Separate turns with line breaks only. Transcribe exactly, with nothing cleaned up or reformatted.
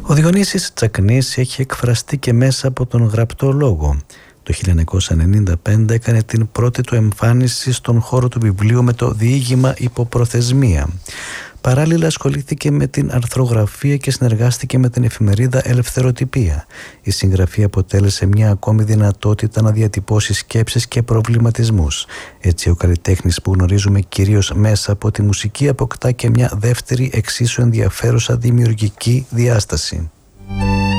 Ο Διονύσης Τσακνής έχει εκφραστεί και μέσα από τον γραπτό λόγο. Το χίλια εννιακόσια ενενήντα πέντε έκανε την πρώτη του εμφάνιση στον χώρο του βιβλίου με το διήγημα «Υποπροθεσμία». Παράλληλα ασχολήθηκε με την αρθρογραφία και συνεργάστηκε με την εφημερίδα Ελευθεροτυπία. Η συγγραφή αποτέλεσε μια ακόμη δυνατότητα να διατυπώσει σκέψεις και προβληματισμούς. Έτσι ο καλλιτέχνης που γνωρίζουμε κυρίως μέσα από τη μουσική αποκτά και μια δεύτερη εξίσου ενδιαφέρουσα δημιουργική διάσταση.